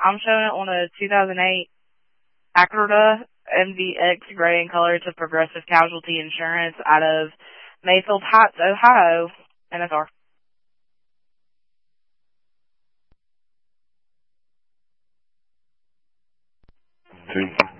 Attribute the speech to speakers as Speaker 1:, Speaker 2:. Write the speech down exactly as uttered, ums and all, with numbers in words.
Speaker 1: I'm showing it on a two thousand eight Acura M V X gray in color to Progressive Casualty Insurance out of Mayfield Heights, Ohio. N S R.
Speaker 2: Two.